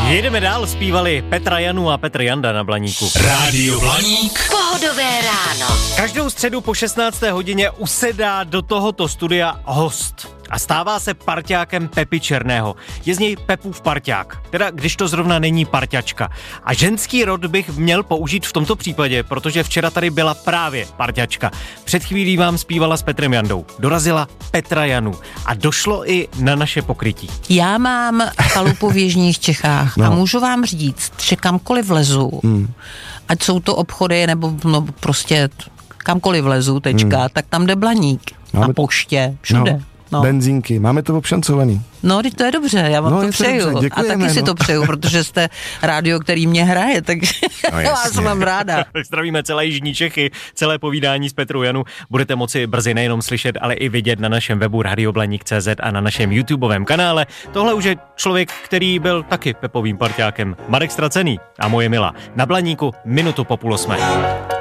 Jedeme dál, zpívali Petra Janu a Petr Janda na Blaníku. Rádio Blaník. Pohodové ráno. Každou středu po 16. hodině usedá do tohoto studia host a stává se parťákem Pepy Černého. Je z něj Pepův parťák, teda když to zrovna není parťačka. A ženský rod bych měl použít v tomto případě, protože včera tady byla právě parťačka. Před chvílí vám zpívala s Petrem Jandou. Dorazila Petra Janu a došlo i na naše pokrytí. Já mám chalupu v jižních Čechách a můžu vám říct, že kamkoliv vlezu, ať jsou to obchody nebo prostě kamkoliv vlezu, tak tam jde Blaník. Na poště, všude. No. Benzínky, máme to obšancovaný. No, teď to je dobře, já vám to přeju. A taky si to přeju, protože jste rádio, který mě hraje, takže vás mám ráda. Zdravíme celé jižní Čechy, celé povídání s Petrou Janu budete moci brzy nejenom slyšet, ale i vidět na našem webu radioblanik.cz a na našem YouTubeovém kanále. Tohle už je člověk, který byl taky Pepovým parťákem. Marek Stracený a moje milá. Na Blaníku 7:05.